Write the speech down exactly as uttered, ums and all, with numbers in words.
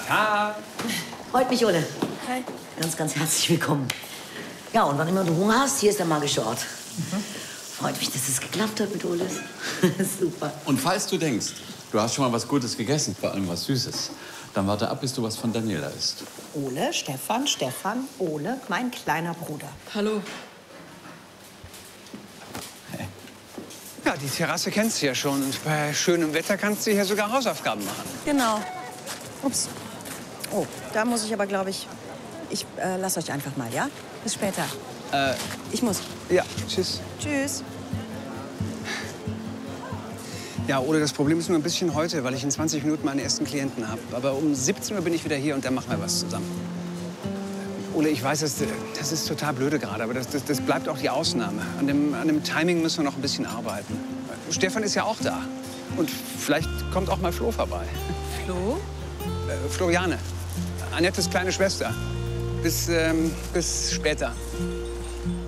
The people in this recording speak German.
Tag. Freut mich, Ole. Hi. Ganz, ganz herzlich willkommen. Ja, und wann immer du Hunger hast, hier ist der magische Ort. Mhm. Freut mich, dass es geklappt hat mit Ole. Super. Und falls du denkst, du hast schon mal was Gutes gegessen, vor allem was Süßes, dann warte ab, bis du was von Daniela isst. Ole, Stefan, Stefan, Ole, mein kleiner Bruder. Hallo. Hey. Ja, die Terrasse kennst du ja schon. Und bei schönem Wetter kannst du hier sogar Hausaufgaben machen. Genau. Ups. Oh, da muss ich aber, glaube ich... Ich äh, lass euch einfach mal, ja? Bis später. Äh, ich muss. Ja, tschüss. Tschüss. Ja, Ole, das Problem ist nur ein bisschen heute, weil ich in zwanzig Minuten meine ersten Klienten habe. Aber um siebzehn Uhr bin ich wieder hier und dann machen wir was zusammen. Ole, ich weiß, das, das ist total blöde gerade, aber das, das, das bleibt auch die Ausnahme. An dem, an dem Timing müssen wir noch ein bisschen arbeiten. Stefan ist ja auch da. Und vielleicht kommt auch mal Flo vorbei. Flo? Äh, Floriane. Annettes kleine Schwester. Bis, ähm, bis später.